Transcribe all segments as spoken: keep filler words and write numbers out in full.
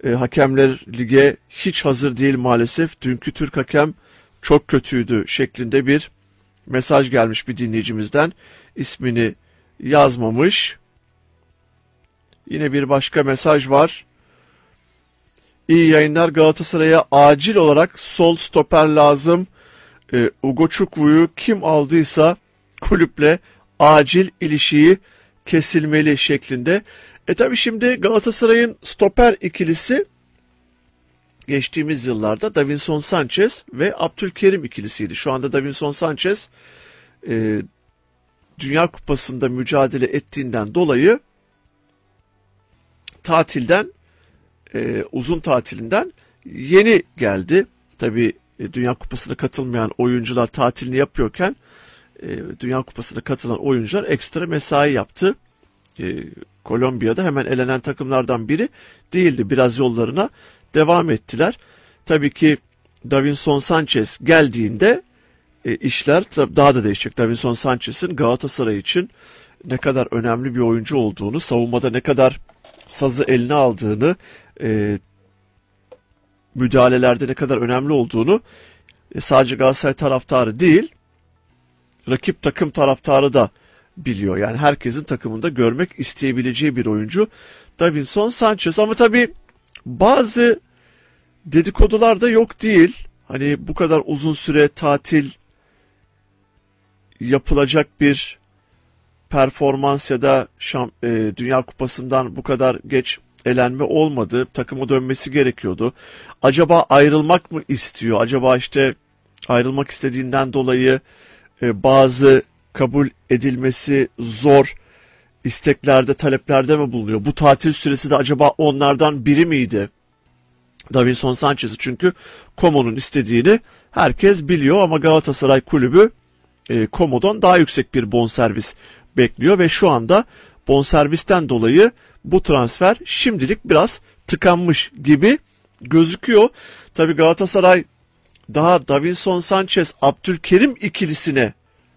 E, hakemler lige hiç hazır değil maalesef. Dünkü Türk hakem çok kötüydü şeklinde bir mesaj gelmiş bir dinleyicimizden. İsmini yazmamış. Yine bir başka mesaj var. İyi yayınlar, Galatasaray'a acil olarak sol stoper lazım. E, Ugochukwu kim aldıysa kulüple acil ilişiği kesilmeli şeklinde. E tabi şimdi Galatasaray'ın stoper ikilisi geçtiğimiz yıllarda Davinson Sanchez ve Abdülkerim ikilisiydi. Şu anda Davinson Sanchez e, Dünya Kupası'nda mücadele ettiğinden dolayı tatilden, e, uzun tatilinden yeni geldi. Tabi e, Dünya Kupası'na katılmayan oyuncular tatilini yapıyorken e, Dünya Kupası'na katılan oyuncular ekstra mesai yaptı. E, Kolombiya'da hemen elenen takımlardan biri değildi. Biraz yollarına devam ettiler. Tabii ki Davinson Sanchez geldiğinde e, işler daha da değişecek. Davinson Sanchez'in Galatasaray için ne kadar önemli bir oyuncu olduğunu, savunmada ne kadar sazı eline aldığını, e, müdahalelerde ne kadar önemli olduğunu e, sadece Galatasaray taraftarı değil, rakip takım taraftarı da biliyor. Yani herkesin takımında görmek isteyebileceği bir oyuncu Davinson Sanchez. Ama tabii bazı dedikodular da yok değil. Hani bu kadar uzun süre tatil yapılacak bir performans ya da şam, e, Dünya Kupası'ndan bu kadar geç elenme olmadı. Takıma dönmesi gerekiyordu. Acaba ayrılmak mı istiyor? Acaba işte ayrılmak istediğinden dolayı e, bazı kabul edilmesi zor isteklerde, taleplerde mi bulunuyor? Bu tatil süresi de acaba onlardan biri miydi? Davinson Sanchez'i çünkü Como'nun istediğini herkes biliyor ama Galatasaray kulübü e, Como'dan daha yüksek bir bonservis bekliyor ve şu anda bonservisten dolayı bu transfer şimdilik biraz tıkanmış gibi gözüküyor. Tabii Galatasaray daha Davinson Sanchez, Abdülkerim ikilisine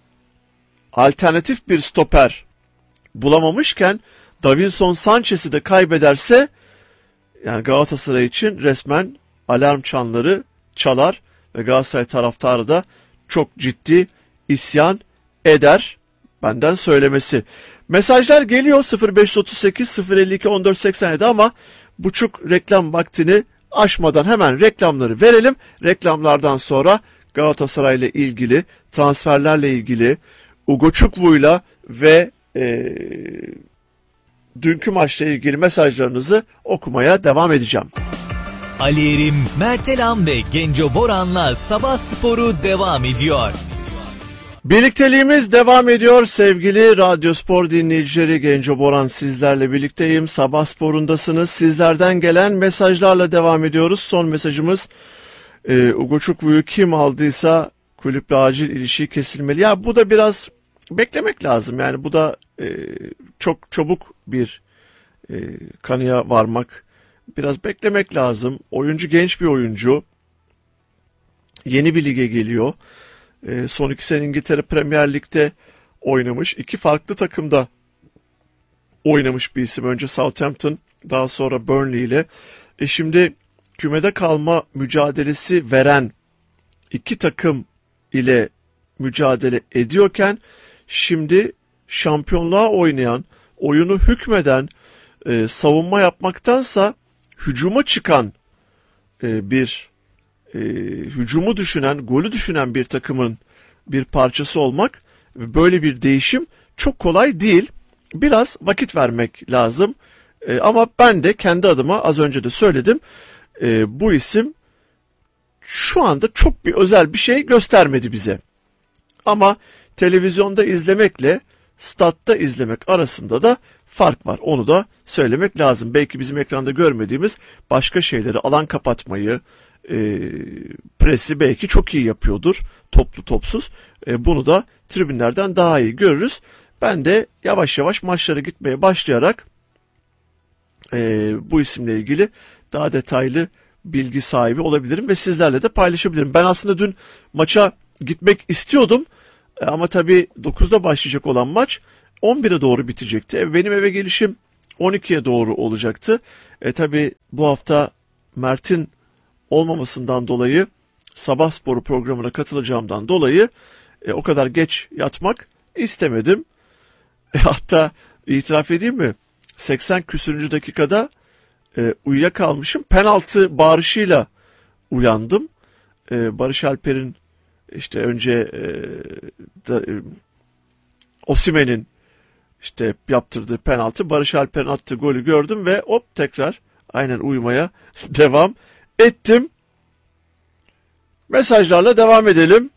alternatif bir stoper bulamamışken Davinson Sanchez'i de kaybederse yani Galatasaray için resmen alarm çanları çalar ve Galatasaray taraftarı da çok ciddi isyan eder. Benden söylemesi. Mesajlar geliyor sıfır beş otuz sekiz sıfır elli iki on dört seksen yedi ama buçuk reklam vaktini aşmadan hemen reklamları verelim. Reklamlardan sonra Galatasaray ile ilgili, transferlerle ilgili, Ugochukwu'yla ve e, dünkü maçla ilgili mesajlarınızı okumaya devam edeceğim. Ali Erim, Mertelam ve Genco Boran'la Sabah Sporu devam ediyor. Birlikteliğimiz devam ediyor sevgili Radyo Spor dinleyicileri. Genco Boran sizlerle birlikteyim. Sabah Spor'undasınız. Sizlerden gelen mesajlarla devam ediyoruz. Son mesajımız e, Ugochukwu'yu kim aldıysa kulüple acil ilişiği kesilmeli. Ya bu da biraz beklemek lazım. Yani bu da e, çok çabuk bir e, kanıya varmak. Biraz beklemek lazım. Oyuncu genç bir oyuncu. Yeni bir lige geliyor. E, son iki sene İngiltere Premier Lig'de oynamış. İki farklı takımda oynamış bir isim. Önce Southampton, daha sonra Burnley ile. E şimdi kümede kalma mücadelesi veren iki takım ile mücadele ediyorken şimdi şampiyonluğa oynayan, oyunu hükmeden, e, savunma yapmaktansa hücuma çıkan e, bir e, hücumu düşünen, golü düşünen bir takımın bir parçası olmak, böyle bir değişim çok kolay değil. Biraz vakit vermek lazım. E, ama ben de kendi adıma az önce de söyledim. E, bu isim şu anda çok bir özel bir şey göstermedi bize. Ama televizyonda izlemekle statta izlemek arasında da fark var. Onu da söylemek lazım. Belki bizim ekranda görmediğimiz başka şeyleri, alan kapatmayı, e, presi belki çok iyi yapıyordur. Toplu topsuz. E, bunu da tribünlerden daha iyi görürüz. Ben de yavaş yavaş maçlara gitmeye başlayarak e, bu isimle ilgili daha detaylı bilgi sahibi olabilirim ve sizlerle de paylaşabilirim. Ben aslında dün maça gitmek istiyordum e, ama tabii dokuzda başlayacak olan maç on bire doğru bitecekti. E, benim eve gelişim on ikiye doğru olacaktı. E tabii bu hafta Mert'in olmamasından dolayı sabah sporu programına katılacağımdan dolayı e, o kadar geç yatmak istemedim. E, hatta itiraf edeyim mi? seksen küsürüncü dakikada e, uyuyakalmışım. Penaltı bağırışıyla uyandım. E, Barış Alper'in işte önce e, da, e, Osimhen'in işte yaptırdığı penaltı, Barış Alper'in attığı golü gördüm ve hop tekrar aynen uyumaya devam ettim. Mesajlarla devam edelim.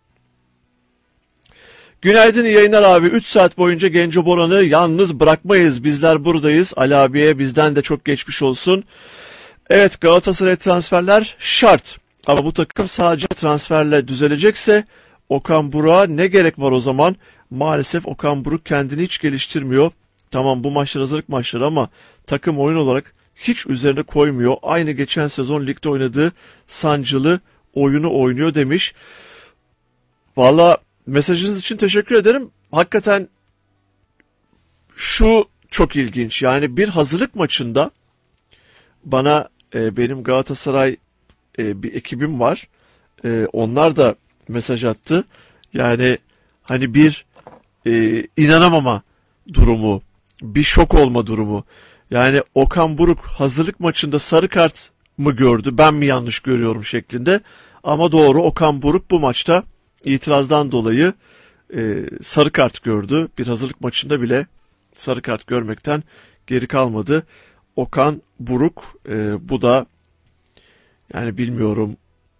Günaydın, iyi yayınlar abi. üç saat boyunca Genco Boran'ı yalnız bırakmayız. Bizler buradayız. Ali abiye bizden de çok geçmiş olsun. Evet, Galatasaray transferler şart. Ama bu takım sadece transferle düzelecekse Okan Buruk'a ne gerek var o zaman? Maalesef Okan Buruk kendini hiç geliştirmiyor. Tamam, bu maçlar hazırlık maçları ama takım oyun olarak hiç üzerine koymuyor. Aynı geçen sezon ligde oynadığı sancılı oyunu oynuyor demiş. Valla mesajınız için teşekkür ederim. Hakikaten şu çok ilginç. Yani bir hazırlık maçında bana e, benim Galatasaray e, bir ekibim var. E, onlar da mesaj attı. Yani hani bir e, inanamama durumu, bir şok olma durumu. Yani Okan Buruk hazırlık maçında sarı kart mı gördü, ben mi yanlış görüyorum şeklinde. Ama doğru, Okan Buruk bu maçta itirazdan dolayı e, sarı kart gördü. Bir hazırlık maçında bile sarı kart görmekten geri kalmadı Okan Buruk. E, bu da yani bilmiyorum,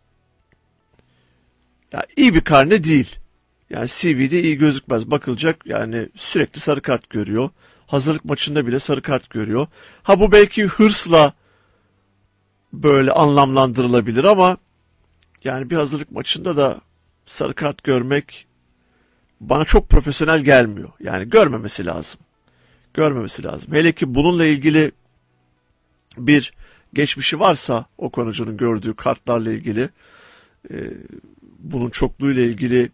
ya iyi bir karne değil. Yani C V'de iyi gözükmez. Bakılacak, yani sürekli sarı kart görüyor. Hazırlık maçında bile sarı kart görüyor. Ha, bu belki hırsla böyle anlamlandırılabilir ama yani bir hazırlık maçında da sarı kart görmek bana çok profesyonel gelmiyor. Yani görmemesi lazım. Görmemesi lazım. Hele ki bununla ilgili bir geçmişi varsa o konucunun gördüğü kartlarla ilgili, e, bunun çokluğuyla ilgili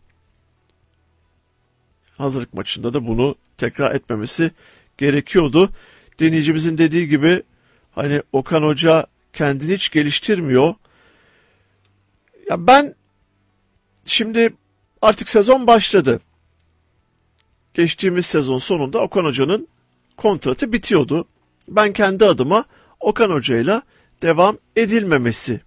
hazırlık maçında da bunu tekrar etmemesi gerekiyordu. Dinleyicimizin dediği gibi hani Okan Hoca kendini hiç geliştirmiyor. Ya ben şimdi artık sezon başladı. Geçtiğimiz sezon sonunda Okan Hoca'nın kontratı bitiyordu. Ben kendi adıma Okan Hoca'yla devam edilmemesi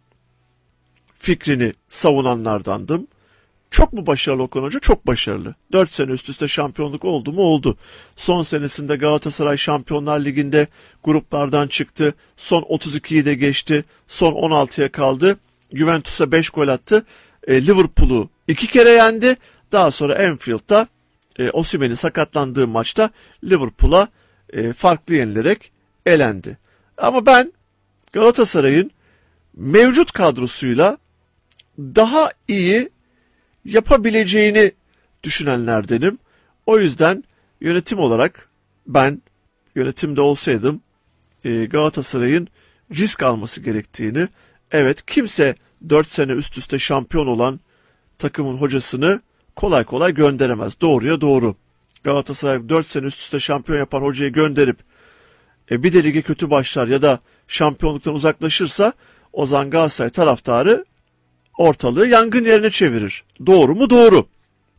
fikrini savunanlardandım. Çok mu başarılı Okan Hoca? Çok başarılı. dört sene üst üste şampiyonluk oldu mu? Oldu. Son senesinde Galatasaray Şampiyonlar Ligi'nde gruplardan çıktı. Son otuz ikiyi de geçti. Son on altıya kaldı. Juventus'a beş gol attı. E, Liverpool'u iki kere yendi. Daha sonra Anfield'da e, Osimhen'in sakatlandığı maçta Liverpool'a e, farklı yenilerek elendi. Ama ben Galatasaray'ın mevcut kadrosuyla daha iyi yapabileceğini düşünenlerdenim. O yüzden yönetim olarak ben yönetimde olsaydım e, Galatasaray'ın risk alması gerektiğini, evet, kimse dört sene üst üste şampiyon olan takımın hocasını kolay kolay gönderemez. Doğruya doğru. Galatasaray dört sene üst üste şampiyon yapan hocayı gönderip e, bir de lige kötü başlar ya da şampiyonluktan uzaklaşırsa o zaman Galatasaray taraftarı ortalığı yangın yerine çevirir. Doğru mu? Doğru.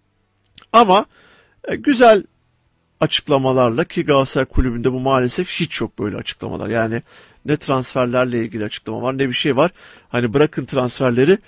Ama e, güzel açıklamalarla, ki Galatasaray Kulübü'nde bu maalesef hiç yok böyle açıklamalar. Yani ne transferlerle ilgili açıklama var ne bir şey var. Hani bırakın transferleri,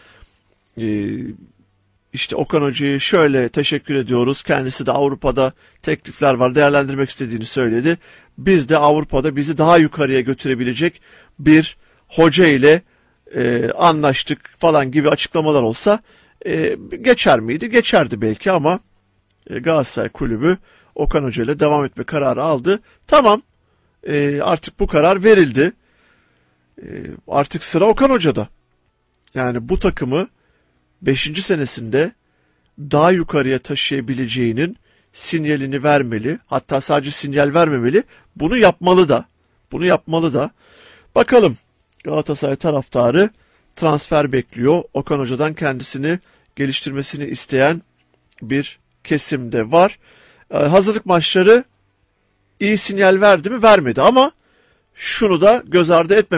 e, işte Okan Hoca'yı şöyle teşekkür ediyoruz. Kendisi de Avrupa'da teklifler var, değerlendirmek istediğini söyledi. Biz de Avrupa'da bizi daha yukarıya götürebilecek bir hoca ile e, anlaştık falan gibi açıklamalar olsa e, geçer miydi? Geçerdi belki ama e, Galatasaray Kulübü Okan Hoca ile devam etme kararı aldı. Tamam, e, artık bu karar verildi. E, artık sıra Okan Hoca'da. Yani bu takımı beşinci senesinde daha yukarıya taşıyabileceğinin sinyalini vermeli. Hatta sadece sinyal vermemeli. Bunu yapmalı da. Bunu yapmalı da. Bakalım, Galatasaray taraftarı transfer bekliyor. Okan Hoca'dan kendisini geliştirmesini isteyen bir kesim de var. Ee, hazırlık maçları iyi sinyal verdi mi? Vermedi ama şunu da göz ardı etmemek